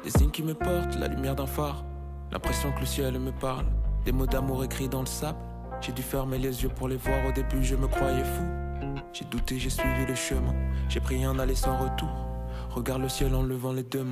Des signes qui me portent, la lumière d'un phare. L'impression que le ciel me parle. Des mots d'amour écrits dans le sable. J'ai dû fermer les yeux pour les voir. Au début je me croyais fou. J'ai douté, j'ai suivi le chemin. J'ai pris un aller sans retour. Regarde le ciel en levant les deux mains.